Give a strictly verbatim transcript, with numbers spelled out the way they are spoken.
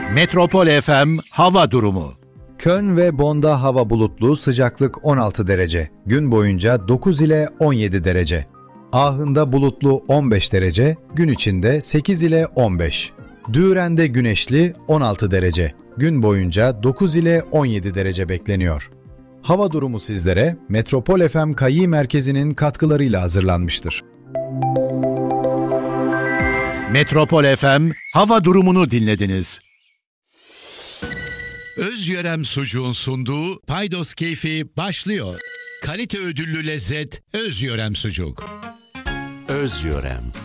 Metropol F M hava durumu. Köln ve Bonn'da hava bulutlu, sıcaklık on altı derece. Gün boyunca dokuz ile on yedi derece. Aachen'da bulutlu on beş derece, gün içinde sekiz ile on beş. Düren'de güneşli on altı derece. Gün boyunca dokuz ile on yedi derece bekleniyor. Hava durumu sizlere Metropol F M Kayi Merkezi'nin katkılarıyla hazırlanmıştır. Metropol F M hava durumunu dinlediniz. Özyörem Sucuğun sunduğu Paydos Keyfi başlıyor. Kalite ödüllü lezzet Özyörem Sucuk. Özyörem.